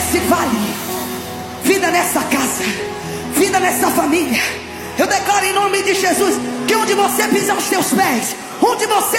nesse vale, vida nessa casa, vida nessa família. Eu declaro em nome de Jesus que onde você pisar os seus pés, onde você